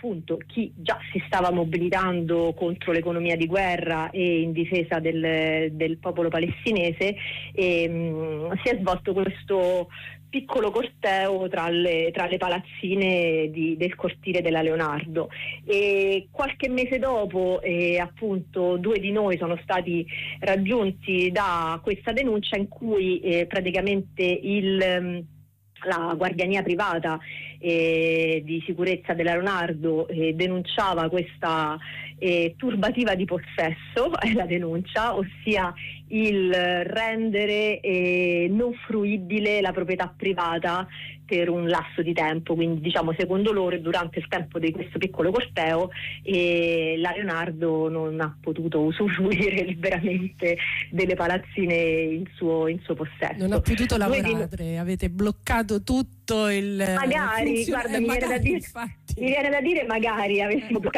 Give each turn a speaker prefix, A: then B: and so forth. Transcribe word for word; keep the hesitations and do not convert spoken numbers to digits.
A: appunto chi già si stava mobilitando contro l'economia di guerra e in difesa del, del popolo palestinese, e mh, si è svolto questo piccolo corteo tra le, tra le palazzine di, del cortile della Leonardo. E qualche mese dopo eh, appunto due di noi sono stati raggiunti da questa denuncia in cui eh, praticamente il la guardiania privata eh, di sicurezza della Leonardo eh, denunciava questa eh, turbativa di possesso, è la denuncia, ossia il rendere eh, non fruibile la proprietà privata per un lasso di tempo. Quindi diciamo secondo loro durante il tempo di questo piccolo corteo eh, la Leonardo non ha potuto usufruire liberamente delle palazzine in suo, in suo possesso.
B: Non ha potuto lavorare,
A: di...
B: avete bloccato tutto il
A: magari, guarda,
B: eh,
A: mi,
B: magari,
A: viene da dire,
B: infatti.
A: mi viene da dire magari avessimo bloccato